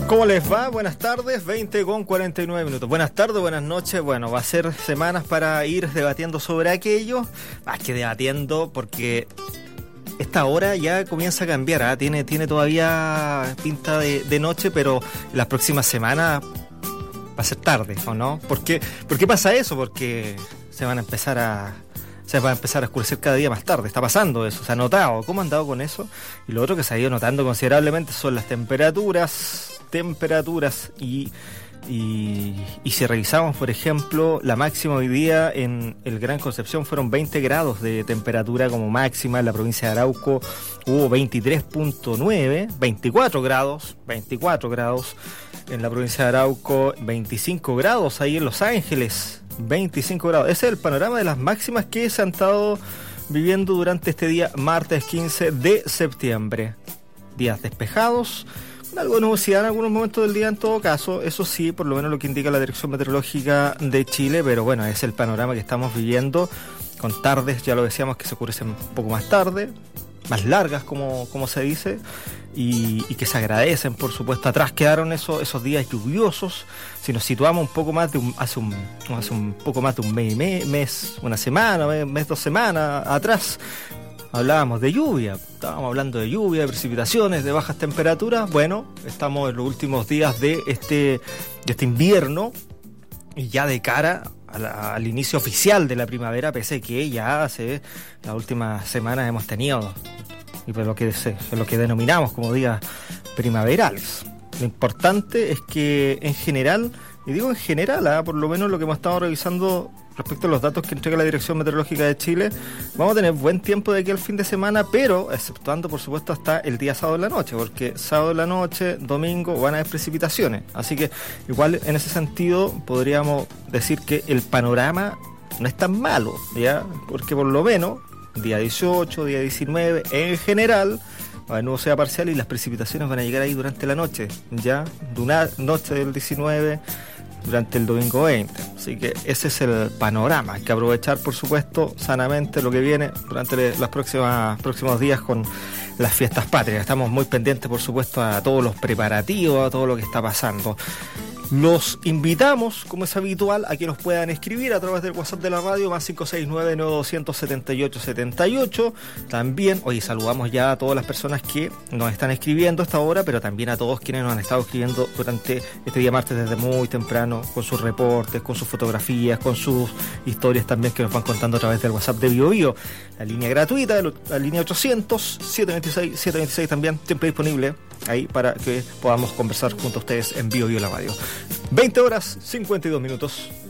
¿Cómo les va? Buenas tardes, 20:49. Buenas tardes, buenas noches. Bueno, va a ser semanas para ir debatiendo sobre aquello. Más que debatiendo, porque esta hora ya comienza a cambiar, ¿eh? Tiene todavía pinta de noche, pero las próximas semanas va a ser tarde, ¿o no? ¿Por qué pasa eso? Porque se va a empezar a oscurecer cada día más tarde. Está pasando eso, se ha notado. ¿Cómo han dado con eso? Y lo otro que se ha ido notando considerablemente son las temperaturas y si revisamos, por ejemplo, la máxima hoy día en el Gran Concepción fueron 20 grados de temperatura como máxima. En la provincia de Arauco hubo 23.9, 24 grados en la provincia de Arauco, 25 grados ahí en Los Ángeles, 25 grados. Ese es el panorama de las máximas que se han estado viviendo durante este día martes 15 de septiembre. Días despejados, algo de nubosidad en algunos momentos del día en todo caso, eso sí, por lo menos lo que indica la Dirección Meteorológica de Chile, pero bueno, es el panorama que estamos viviendo, con tardes, ya lo decíamos, que se oscurecen un poco más tarde, más largas como se dice, y que se agradecen, por supuesto. Atrás quedaron esos días lluviosos. Si nos situamos un poco más hace un poco más de un mes, una semana, mes, 2 semanas atrás, hablábamos de lluvia, estábamos hablando de lluvia, de precipitaciones, de bajas temperaturas. Bueno, estamos en los últimos días de este invierno y ya de cara al inicio oficial de la primavera, pese que ya hace las últimas semanas hemos tenido y por lo que denominamos como días primaverales. Lo importante es que en general, y digo en general, por lo menos lo que hemos estado revisando respecto a los datos que entrega la Dirección Meteorológica de Chile, vamos a tener buen tiempo de aquí al fin de semana, pero exceptuando por supuesto hasta el día sábado en la noche, porque sábado en la noche, domingo van a haber precipitaciones, así que igual en ese sentido podríamos decir que el panorama no es tan malo, ¿ya? Porque por lo menos día 18, día 19, en general va a haber nubosidad parcial y las precipitaciones van a llegar ahí durante la noche, ya, de una noche del 19 durante el domingo 20. Así que ese es el panorama. Hay que aprovechar, por supuesto, sanamente lo que viene durante los próximos días con las fiestas patrias. Estamos muy pendientes, por supuesto, a todos los preparativos, a todo lo que está pasando. Los invitamos, como es habitual, a que nos puedan escribir a través del WhatsApp de la radio, más 569-9278-78. También, hoy saludamos ya a todas las personas que nos están escribiendo a esta hora, pero también a todos quienes nos han estado escribiendo durante este día martes desde muy temprano, con sus reportes, con sus fotografías, con sus historias también que nos van contando a través del WhatsApp de BioBio. La línea gratuita, la línea 800-726-726 también, siempre disponible ahí para que podamos conversar junto a ustedes en BioBio la radio. 20:52.